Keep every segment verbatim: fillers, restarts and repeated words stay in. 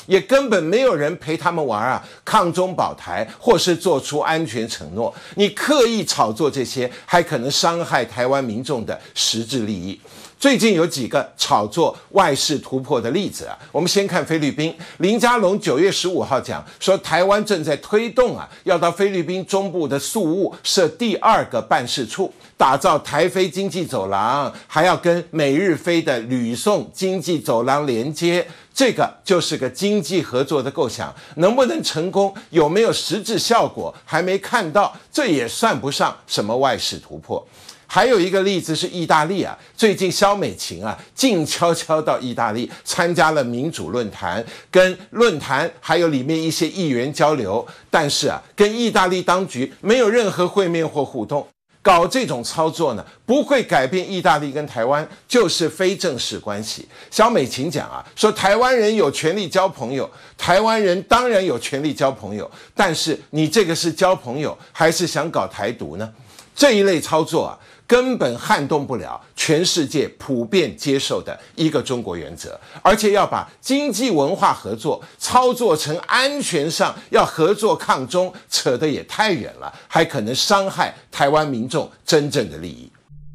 也根本没有人陪他们玩啊，抗中保台或是做出安全承诺。你刻意炒作这些，还可能伤害台湾民众的实质利益。最近有几个炒作外事突破的例子啊，我们先看菲律宾。林佳龙九月十五号讲说，台湾正在推动啊，要到菲律宾中部的宿务设第二个办事处，打造台菲经济走廊，还要跟美日菲的吕宋经济走廊连接。这个就是个经济合作的构想，能不能成功，有没有实质效果，还没看到，这也算不上什么外事突破。还有一个例子是意大利啊，最近萧美琴啊静悄悄到意大利参加了民主论坛，跟论坛还有里面一些议员交流，但是啊跟意大利当局没有任何会面或互动。搞这种操作呢，不会改变意大利跟台湾就是非正式关系。萧美琴讲啊，说台湾人有权利交朋友，台湾人当然有权利交朋友，但是你这个是交朋友还是想搞台独呢？这一类操作啊，根本撼动不了全世界普遍接受的一个中国原则，而且要把经济文化合作操作成安全上要合作抗中，扯得也太远了，还可能伤害台湾民众真正的利益。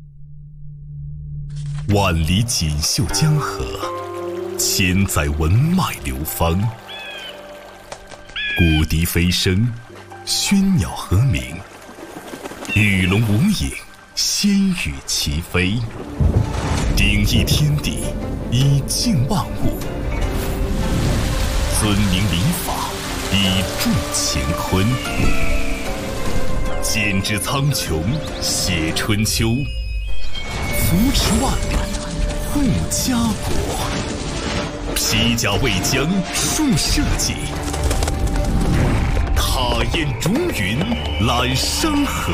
万里锦绣江河，千载文脉流芳。谷笛飞声，喧鸟和鸣，与龙无影，仙羽齐飞，鼎益天地，以静万物；尊明礼法，以助乾坤。剪纸苍穹，写春秋；扶持万里，护家国。披甲为将，树社稷；踏雁逐云，揽山河。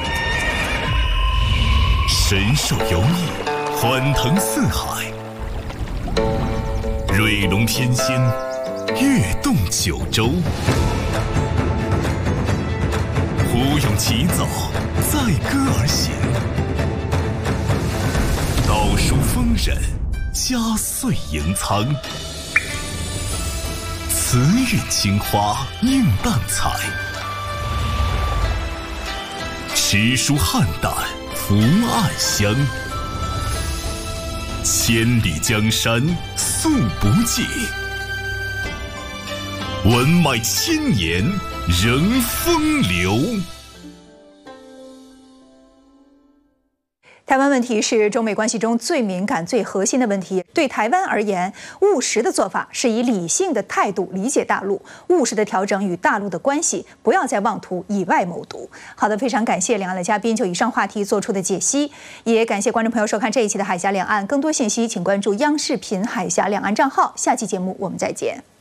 神兽游弋，欢腾四海；瑞龙天仙，跃动九州。胡咏起早，载歌而行；道书丰稔，家岁盈仓。慈韵青花，映淡彩；诗书汉淡，福暗香。千里江山素不尽，文脉千年仍风流。 台湾问题是中美关系中最敏感、最核心的问题。对台湾而言，务实的做法是以理性的态度理解大陆，务实的调整与大陆的关系，不要再妄图以外谋独。好的，非常感谢两岸的嘉宾就以上话题做出的解析，也感谢观众朋友收看这一期的海峡两岸。更多信息请关注央视频海峡两岸账号。下期节目我们再见。